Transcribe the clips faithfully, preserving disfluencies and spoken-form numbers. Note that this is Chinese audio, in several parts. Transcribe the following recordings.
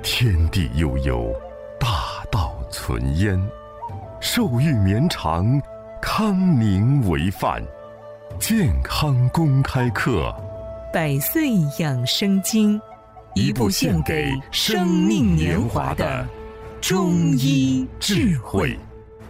天地悠悠，大道存焉。寿欲绵长，康宁为范。健康公开课， 百岁养生经，一部献给生命年华的中医智慧。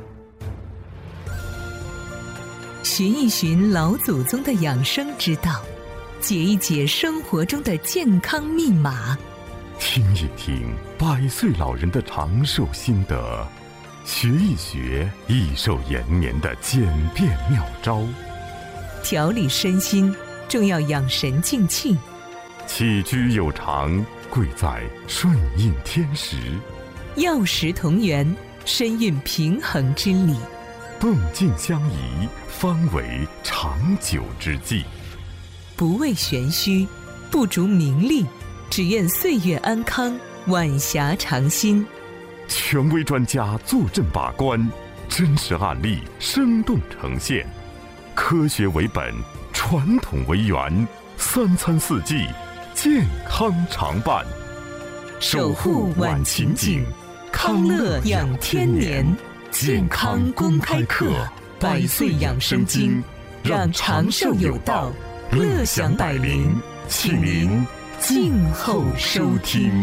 寻一寻老祖宗的养生之道，解一解生活中的健康密码， 听一听百岁老人的长寿心得，学一学益寿延年的简便妙招。 调理身心，重要养神静气。 起居有常，贵在顺应天时。 药食同源，身运平衡之理。 动静相宜，方为长久之计。 不为玄虚，不逐名利，只愿岁月安康，晚霞长新。 权威专家坐镇把关，真实案例生动呈现。科学为本，传统为源，三餐四季，健康常伴。 守护晚晴景，康乐养天年。健康公开课，百岁养生经，让长寿有道，乐享百龄，请您静候收听。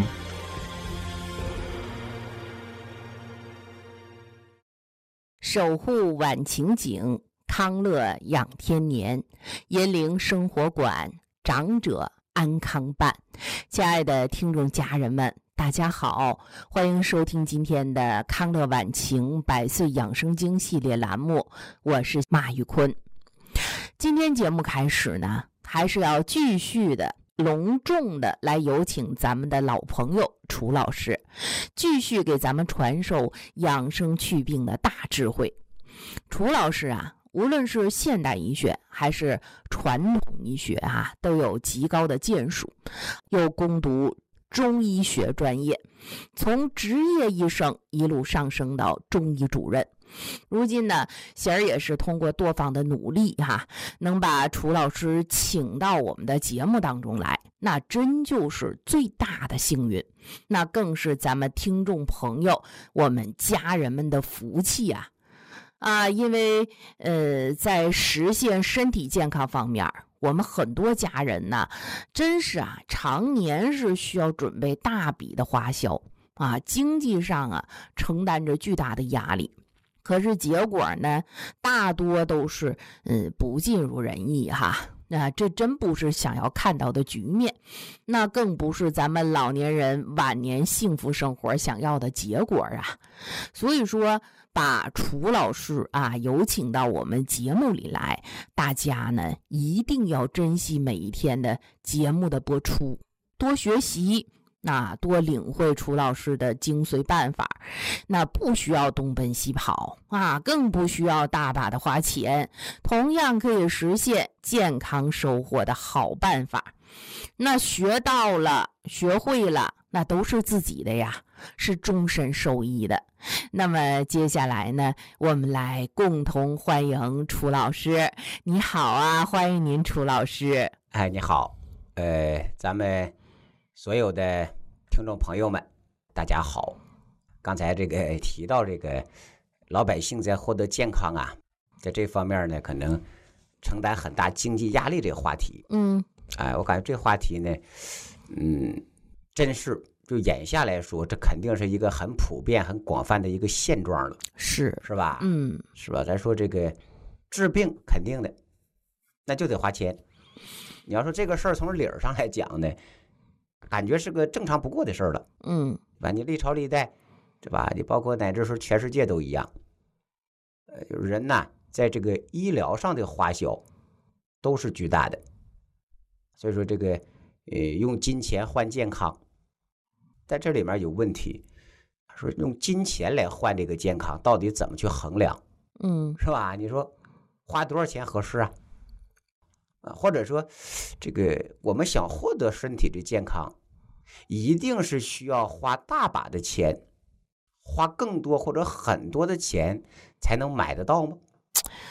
守护晚晴景，康乐养天年，银铃生活馆，长者安康伴。亲爱的听众家人们，大家好，欢迎收听今天的康乐晚晴百岁养生经系列栏目，我是马玉坤。今天节目开始呢，还是要继续的隆重的来有请咱们的老朋友楚老师，继续给咱们传授养生祛病的大智慧。楚老师啊，无论是现代医学还是传统医学啊，都有极高的建树，又攻读中医学专业，从职业医生一路上升到中医主任。如今呢，贤儿也是通过多方的努力哈、啊，能把楚老师请到我们的节目当中来，那真就是最大的幸运，那更是咱们听众朋友、我们家人们的福气啊！啊，因为呃，在实现身体健康方面，我们很多家人呢，真是啊，常年是需要准备大笔的花销啊，经济上啊承担着巨大的压力。可是结果呢，大多都是嗯不尽如人意哈。那这真不是想要看到的局面，那更不是咱们老年人晚年幸福生活想要的结果啊。所以说，把楚老师啊有请到我们节目里来，大家呢一定要珍惜每一天的节目的播出，多学习。那多领会楚老师的精髓办法，那不需要东奔西跑啊，更不需要大把的花钱，同样可以实现健康收获的好办法。那学到了，学会了，那都是自己的呀，是终身受益的。那么接下来呢，我们来共同欢迎楚老师。你好啊，欢迎您，楚老师。 哎，你好，呃，咱们所有的听众朋友们，大家好。刚才这个提到这个老百姓在获得健康啊，在这方面呢，可能承担很大经济压力这个话题， 嗯， 哎，我感觉这话题呢，嗯，真是就眼下来说，这肯定是一个很普遍、很广泛的一个现状了， 是是吧？ 嗯， 是吧？咱说这个治病肯定的，那就得花钱。你要说这个事儿从理儿上来讲呢，感觉是个正常不过的事儿了， 嗯， 吧？你历朝历代，对吧？你包括乃至说全世界都一样，呃，人呐，在这个医疗上的花销都是巨大的，所以说这个呃，用金钱换健康，在这里面有问题。说用金钱来换这个健康，到底怎么去衡量？ 嗯， 是吧？你说花多少钱合适啊？或者说这个我们想获得身体的健康，一定是需要花大把的钱，花更多或者很多的钱才能买得到吗？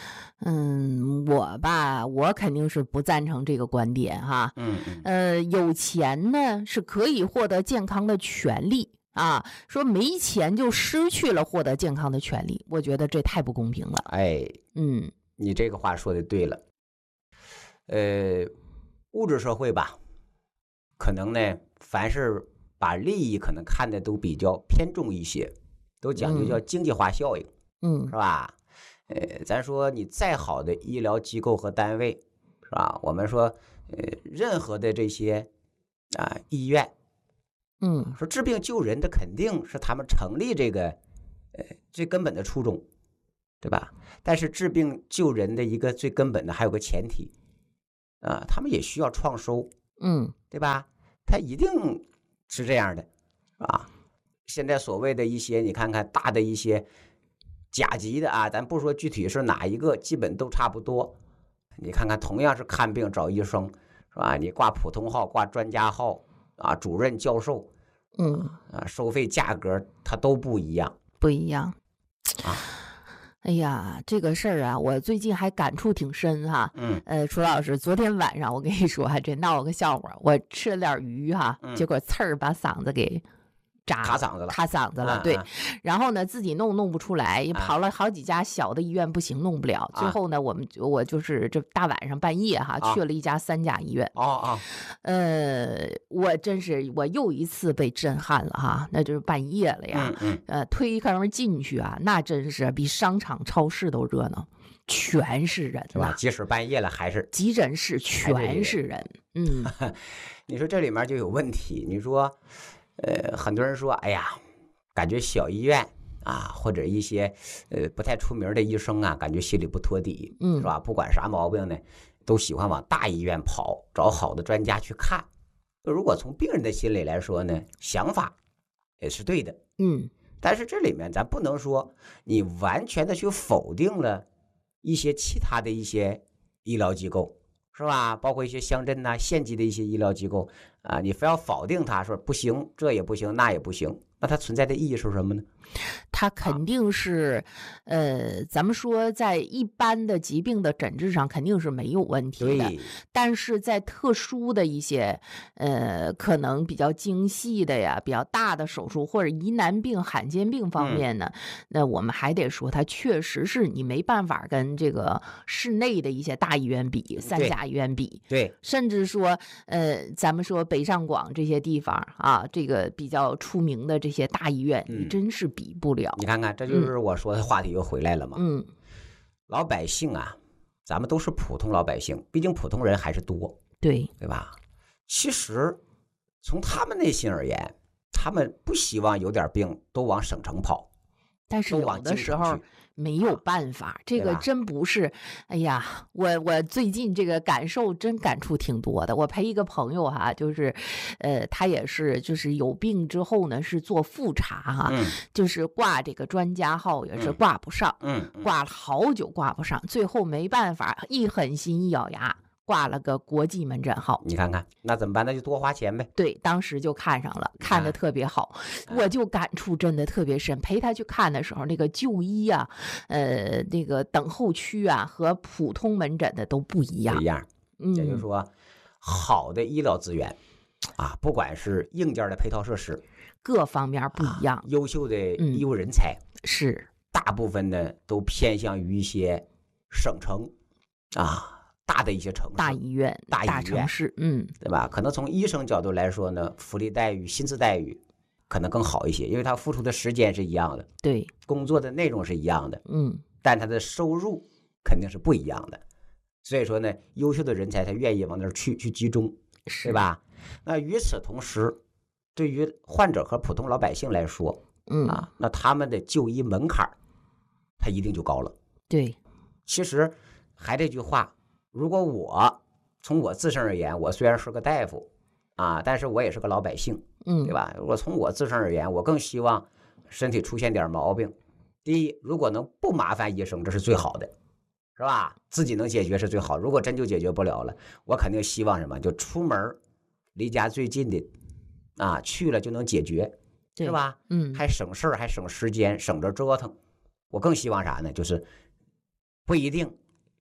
嗯，我吧，我肯定是不赞成这个观点哈。 嗯嗯， 呃，有钱呢是可以获得健康的权利啊，说没钱就失去了获得健康的权利，我觉得这太不公平了。 哎， 嗯， 你这个话说的对了。呃，物质社会吧，可能呢，凡是把利益可能看的都比较偏重一些，都讲究叫经济化效应， 嗯是吧？呃，咱说你再好的医疗机构和单位，是吧？我们说，呃，任何的这些啊医院， 嗯说治病救人，这肯定是他们成立这个呃最根本的初衷，对吧？但是治病救人的一个最根本的还有个前提啊，他们也需要创收， 嗯对吧？他一定是这样的，啊。现在所谓的一些，你看看大的一些甲级的啊，咱不说具体是哪一个，基本都差不多。你看看，同样是看病找医生，是吧？你挂普通号、挂专家号啊，主任、教授， 嗯， 啊，收费价格它都不一样不一样啊。 哎呀，这个事儿啊，我最近还感触挺深哈。 嗯， 呃，楚老师，昨天晚上我跟你说啊，这闹了个笑话，我吃了点鱼哈， 嗯结果刺儿把嗓子给扎卡嗓子了， 卡嗓子了，对。然后呢，自己弄弄不出来，也跑了好几家小的医院，不行，弄不了。最后呢，我们我就是这大晚上半夜哈，去了一家三甲医院。 哦哦， 呃，我真是我又一次被震撼了哈，那就是半夜了呀。 嗯嗯， 呃，推开门进去啊，那真是比商场、超市都热闹，全是人是吧？即使半夜了，还是急诊室全是人。嗯， 你说这里面就有问题。你说。呃，很多人说，哎呀，感觉小医院啊，或者一些呃不太出名的医生啊，感觉心里不托底， 嗯， 是吧？不管啥毛病呢，都喜欢往大医院跑，找好的专家去看。如果从病人的心里来说呢，想法也是对的， 嗯， 但是这里面咱不能说你完全的去否定了一些其他的一些医疗机构。是吧？包括一些乡镇呐、县级的一些医疗机构啊，你非要否定它，说不行，这也不行，那也不行，那它存在的意义是什么呢？ 它肯定是，呃，咱们说在一般的疾病的诊治上肯定是没有问题的，但是在特殊的一些，呃，可能比较精细的呀、比较大的手术或者疑难病、罕见病方面呢，嗯、那我们还得说，它确实是你没办法跟这个市内的一些大医院比、三甲医院比， 对， 甚至说，呃，咱们说北上广这些地方啊，这个比较出名的这些大医院， 嗯、 你真是比不了。 你看看，这就是我说的话题又回来了嘛。 嗯， 老百姓啊，咱们都是普通老百姓，毕竟普通人还是多， 对对吧？其实从他们内心而言，他们不希望有点病都往省城跑， 但是有的时候没有办法，这个真不是。哎呀，我我最近这个感受真感触挺多的。我陪一个朋友哈，就是，呃，他也是就是有病之后呢是做复查哈， 嗯、 就是挂这个专家号也是挂不上， 嗯，嗯挂了好久挂不上，最后没办法，一狠心一咬牙。挂了个国际门诊号， 你看看那怎么办？那就多花钱呗。 对，当时就看上了，看得特别好，啊、我就感触真的特别深。陪他去看的时候，那个就医啊，呃，那个等候区啊，和普通门诊的都不一样。 不一样， 嗯， 也就是说，好的医疗资源啊，不管是硬件的配套设施， 各方面不一样， 啊、优秀的医务人才、 嗯、是大部分呢都偏向于一些省城啊。大的一些城市， 大医院、 大医院、 大城市，嗯， 对吧？可能从医生角度来说呢，福利待遇、薪资待遇可能更好一些，因为他付出的时间是一样的， 对， 工作的内容是一样的， 嗯， 但他的收入肯定是不一样的。所以说呢，优秀的人才他愿意往那儿去去集中，对吧？那与此同时，对于患者和普通老百姓来说， 嗯啊，那他们的就医门槛他一定就高了。 对， 其实还这句话。如果我从我自身而言，我虽然是个大夫啊，但是我也是个老百姓， 嗯， 对吧？如果从我自身而言，我更希望身体出现点毛病，第一，如果能不麻烦医生，这是最好的，是吧？自己能解决是最好。如果真就解决不了了，我肯定希望什么？就出门离家最近的啊，去了就能解决，是吧？ 嗯， 还省事儿，还省时间，省着折腾。我更希望啥呢？就是不一定。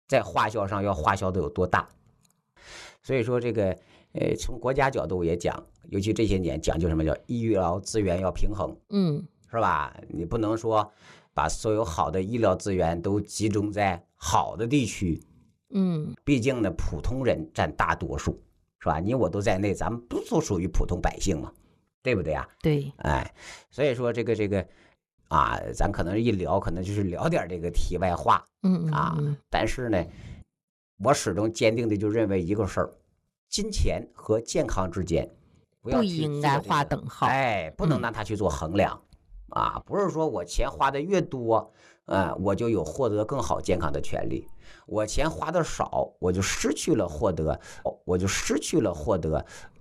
在花销上要花销的有多大。所以说这个呃，从国家角度也讲，尤其这些年讲究什么叫医疗资源要平衡， 嗯， 是吧？你不能说把所有好的医疗资源都集中在好的地区， 嗯， 毕竟呢，普通人占大多数，是吧？你我都在内，咱们不都属于普通百姓嘛，对不对啊？ 对， 哎，所以说这个这个啊，咱可能一聊，可能就是聊点这个题外话， 嗯啊，但是呢，我始终坚定的就认为一个事儿，金钱和健康之间不要不应该划等号， 哎，不能拿它去做衡量，嗯、啊，不是说我钱花的越多，呃，我就有获得更好健康的权利，我钱花的少，我就失去了获得，我就失去了获得